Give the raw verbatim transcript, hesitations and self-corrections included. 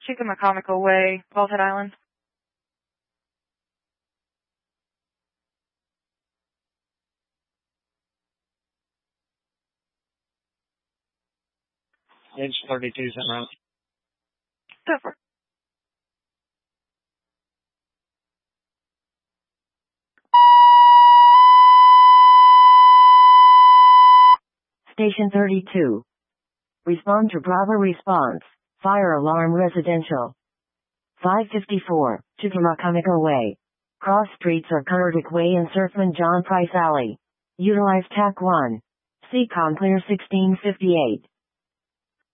Chickamaucomico Way, Bald Head Island. Inch thirty-two, is that right? Over. Station thirty-two. Respond to Bravo response. Fire alarm residential. five fifty-four, Chickamaucomico Way. Cross streets are Kurdic Way and Surfman John Price Alley. Utilize T A C one. C COM clear sixteen fifty-eight.